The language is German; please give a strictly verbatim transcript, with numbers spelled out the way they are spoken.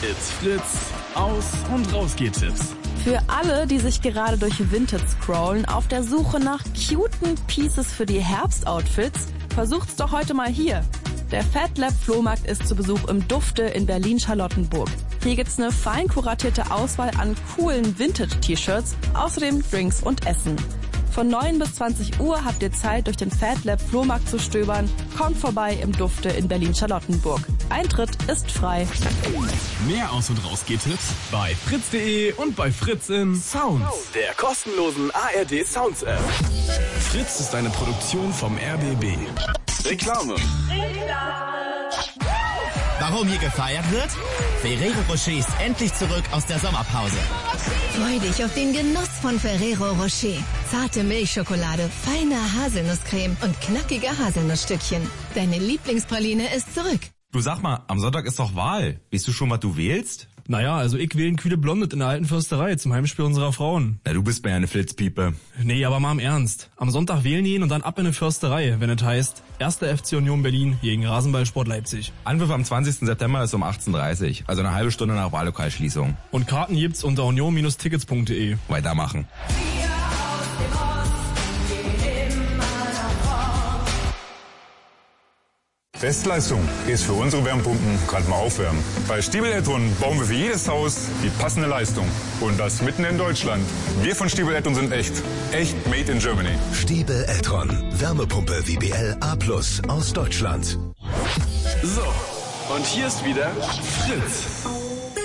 It's Fritz. Aus- und Rausgeht-Tipps. Für alle, die sich gerade durch Vinted scrollen, auf der Suche nach cuten Pieces für die Herbstoutfits, versucht's doch heute mal hier. Der Fat Lab Flohmarkt ist zu Besuch im Dufte in Berlin-Charlottenburg. Hier gibt's eine fein kuratierte Auswahl an coolen Vintage-T-Shirts, außerdem Drinks und Essen. Von neun bis zwanzig Uhr habt ihr Zeit, durch den Fat Lab Flohmarkt zu stöbern. Kommt vorbei im Dufte in Berlin-Charlottenburg. Eintritt ist frei. Mehr Aus- und Rausgeht-Tipps bei fritz punkt de und bei Fritz in Sounds, der kostenlosen A R D Sounds App. Fritz ist eine Produktion vom R B B. Reklame. Warum hier gefeiert wird? Ferrero Rocher ist endlich zurück aus der Sommerpause. Freu dich auf den Genuss von Ferrero Rocher. Zarte Milchschokolade, feine Haselnusscreme und knackige Haselnussstückchen. Deine Lieblingspraline ist zurück. Du, sag mal, am Sonntag ist doch Wahl. Weißt du schon, was du wählst? Naja, also ich wähle ein kühle Blondet in der alten Försterei zum Heimspiel unserer Frauen. Na, du bist mir ja eine Flitzpiepe. Nee, aber mal im Ernst. Am Sonntag wählen ihn und dann ab in eine Försterei, wenn es heißt erster F C Union Berlin gegen Rasenballsport Leipzig. Anpfiff am zwanzigsten September ist um achtzehn Uhr dreißig, also eine halbe Stunde nach Wahllokalschließung. Und Karten gibt's unter union Bindestrich tickets punkt de. Weitermachen. Bestleistung ist für unsere Wärmepumpen gerade mal aufwärmen. Bei Stiebel Eltron bauen wir für jedes Haus die passende Leistung. Und das mitten in Deutschland. Wir von Stiebel Eltron sind echt. Echt made in Germany. Stiebel Eltron. Wärmepumpe W B L A plus aus Deutschland. So, und hier ist wieder Fritz.